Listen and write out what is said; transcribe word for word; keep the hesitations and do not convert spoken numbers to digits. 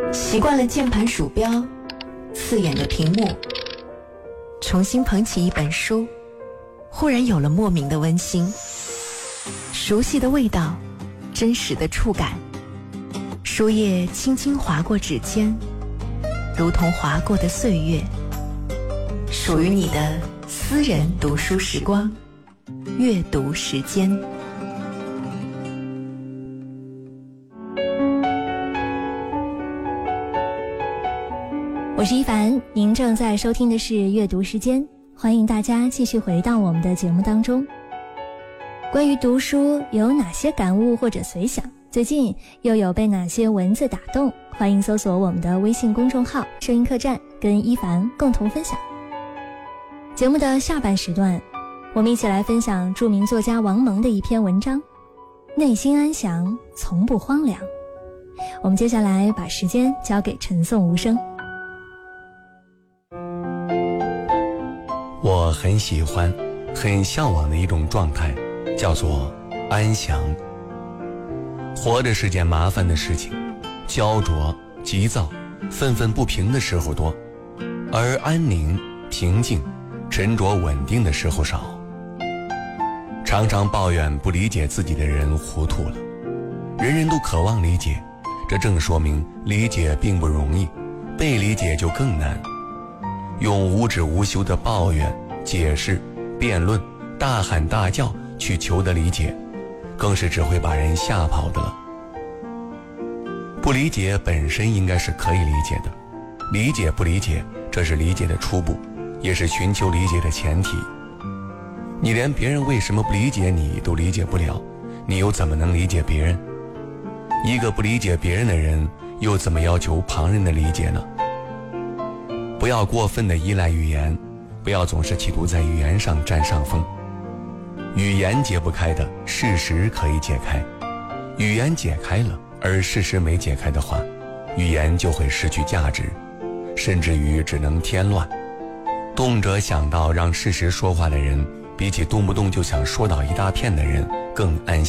习惯了键盘鼠标，刺眼的屏幕，重新捧起一本书，忽然有了莫名的温馨。熟悉的味道，真实的触感，书页轻轻划过指尖，如同划过的岁月，属于你的私人读书时光，阅读时间。 我是一凡，您正在收听的是阅读时间，欢迎大家继续回到我们的节目当中。关于读书有哪些感悟或者随想，最近又有被哪些文字打动，欢迎搜索我们的微信公众号声音客栈，跟一凡共同分享。节目的下半时段，我们一起来分享著名作家王蒙的一篇文章，内心安详，从不荒凉。我们接下来把时间交给陈颂无声。 我很喜欢很向往的一种状态，叫做安详。活着是件麻烦的事情，焦灼、急躁、愤愤不平的时候多，而安宁、平静、沉着稳定的时候少。常常抱怨不理解自己的人糊涂了，人人都渴望理解，这正说明理解并不容易，被理解就更难。用无止无休的抱怨、解释、辩论、大喊大叫去求得理解，更是只会把人吓跑的了。不理解本身应该是可以理解的，理解不理解，这是理解的初步，也是寻求理解的前提。你连别人为什么不理解你都理解不了，你又怎么能理解别人？一个不理解别人的人，又怎么要求旁人的理解呢？不要过分的依赖语言，不要总是企图在语言上占上风。语言解不开的，事实可以解开。语言解开了，而事实没解开的话，语言就会失去价值，甚至于只能添乱。动辄想到让事实说话的人，比起动不动就想说倒一大片的人更安心。